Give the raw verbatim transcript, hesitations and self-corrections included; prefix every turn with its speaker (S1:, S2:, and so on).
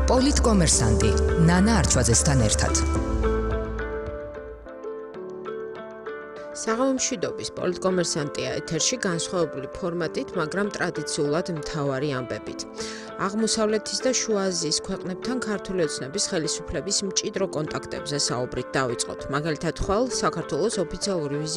S1: პოლიტკომერსანტი ნანა არჩვაძესთან ერთად.
S2: საღამომშვიდობის პოლიტკომერსანტია ეთერში განსხვავებული ფორმატით, მაგრამ ტრადიციულად მთავარი ამბებით. აღმოსავლეთის და შუა აზიის ქვეყნებთან ქართული ოცნების ხელისუფლების მჭიდრო კონტაქტებზე საუბრით დავიწყოთ. მაგალითად, ხვალ საქართველოს ოფიციალური